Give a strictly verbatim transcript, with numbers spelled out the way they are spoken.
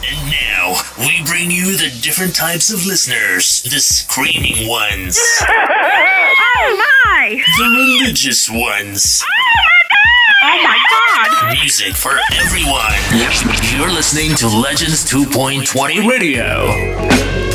And now, we bring you the different types of listeners. The screaming ones. Oh my! The religious ones. Oh my god! Music for everyone. You're listening to Legends two point twenty Radio.